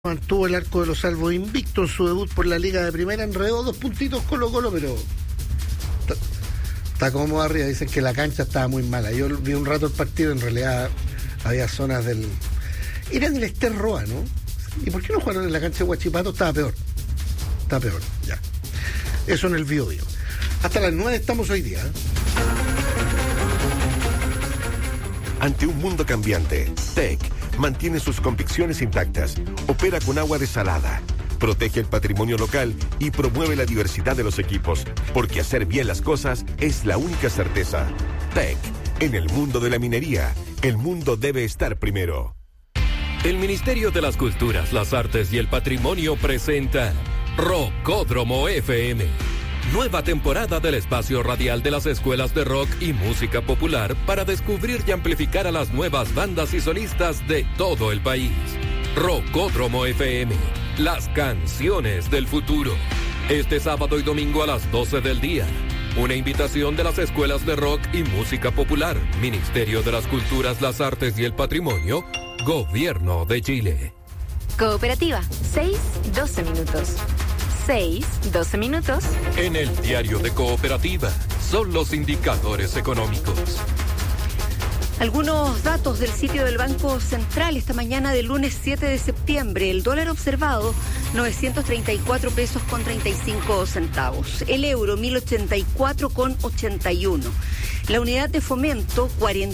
Mantuvo el arco de los salvos invicto en su debut por la Liga de Primera, enredó 2 puntitos Colo-Colo, pero está como arriba. Dicen que la cancha estaba muy mala. Yo vi un rato el partido, en realidad había zonas del... Era en el Ester Roa, ¿no? ¿Y por qué no jugaron en la cancha de Huachipato? Estaba peor, ya. Eso en el Biobío. Hasta las 9 estamos hoy día, ¿eh? Ante un mundo cambiante, TEC mantiene sus convicciones intactas, opera con agua desalada, protege el patrimonio local y promueve la diversidad de los equipos, porque hacer bien las cosas es la única certeza. TEC, en el mundo de la minería, el mundo debe estar primero. El Ministerio de las Culturas, las Artes y el Patrimonio presenta Rockódromo FM. Nueva temporada del espacio radial de las escuelas de rock y música popular para descubrir y amplificar a las nuevas bandas y solistas de todo el país. Rockódromo FM, las canciones del futuro. Este sábado y domingo a las 12 del día. Una invitación de las escuelas de rock y música popular, Ministerio de las Culturas, las Artes y el Patrimonio, Gobierno de Chile. Cooperativa, 6-12 minutos. 6-12 minutos. En el diario de Cooperativa son los indicadores económicos. Algunos datos del sitio del Banco Central esta mañana del lunes 7 de septiembre. El dólar observado, 934 pesos con 35 centavos. El euro, 1084,81. La unidad de fomento,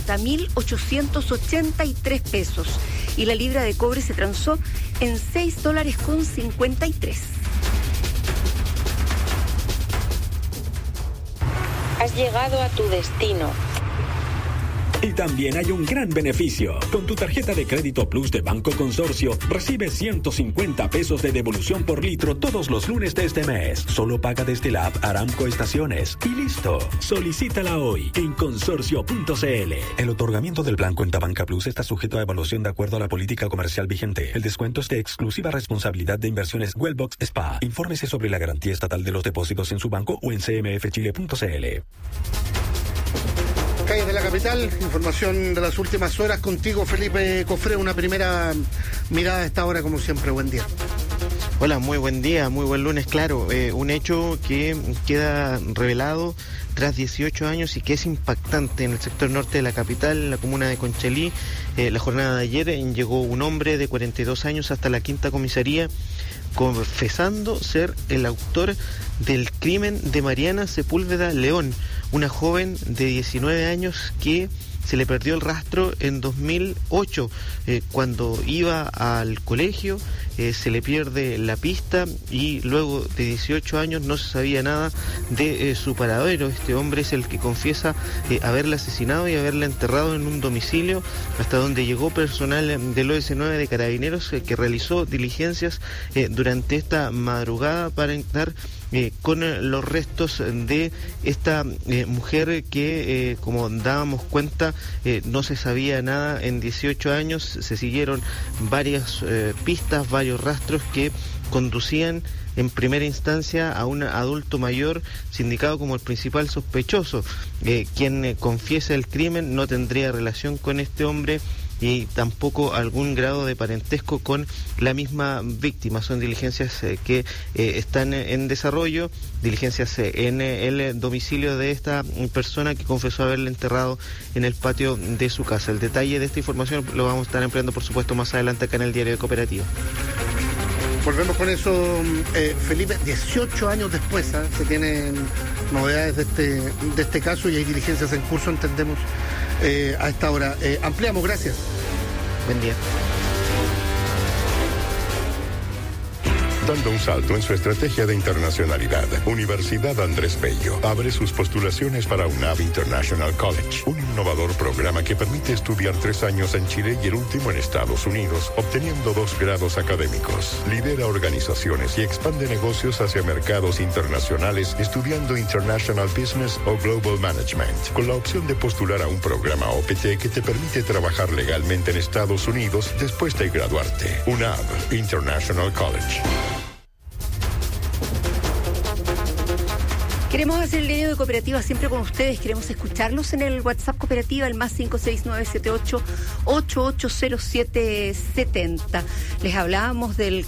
40.883 pesos. Y la libra de cobre se transó en $6,53. Has llegado a tu destino. Y también hay un gran beneficio. Con tu tarjeta de crédito Plus de Banco Consorcio, recibes 150 pesos de devolución por litro todos los lunes de este mes. Solo paga desde la app Aramco Estaciones. Y listo. Solicítala hoy en consorcio.cl. El otorgamiento del plan Cuenta Banca Plus está sujeto a evaluación de acuerdo a la política comercial vigente. El descuento es de exclusiva responsabilidad de Inversiones Wellbox SPA. Infórmese sobre la garantía estatal de los depósitos en su banco o en cmfchile.cl. Calles de la capital, información de las últimas horas contigo, Felipe Cofré. Una primera mirada a esta hora, como siempre. Buen día. Hola, muy buen día, muy buen lunes. Claro, un hecho que queda revelado tras 18 años y que es impactante en el sector norte de la capital, en la comuna de Conchalí. La jornada de ayer llegó un hombre de 42 años hasta la quinta comisaría confesando ser el autor del crimen de Mariana Sepúlveda León, una joven de 19 años que se le perdió el rastro en 2008, cuando iba al colegio, se le pierde la pista y luego de 18 años no se sabía nada de su paradero. Este hombre es el que confiesa haberla asesinado y haberla enterrado en un domicilio, hasta donde llegó personal del OS9 de Carabineros que realizó diligencias durante esta madrugada para dar con los restos de esta mujer que, como dábamos cuenta, no se sabía nada en 18 años. Se siguieron varias pistas, varios rastros que conducían en primera instancia a un adulto mayor sindicado como el principal sospechoso. Quien confiesa el crimen no tendría relación con este hombre y tampoco algún grado de parentesco con la misma víctima. Son diligencias que están en desarrollo, diligencias en el domicilio de esta persona que confesó haberle enterrado en el patio de su casa. El detalle de esta información lo vamos a estar empleando, por supuesto, más adelante acá en el diario de Cooperativa. Volvemos con eso, Felipe. 18 años después, se tienen novedades de este caso y hay diligencias en curso, entendemos, a esta hora. Ampliamos, gracias. Buen día. Dando un salto en su estrategia de internacionalidad, Universidad Andrés Bello abre sus postulaciones para UNAV International College, un innovador programa que permite estudiar 3 años en Chile y el último en Estados Unidos, obteniendo 2 grados académicos. Lidera organizaciones y expande negocios hacia mercados internacionales estudiando International Business o Global Management, con la opción de postular a un programa OPT que te permite trabajar legalmente en Estados Unidos después de graduarte. UNAV International College. Queremos hacer el diario de Cooperativa siempre con ustedes. Queremos escucharlos en el WhatsApp Cooperativa, el más 56978-880770. Les hablábamos del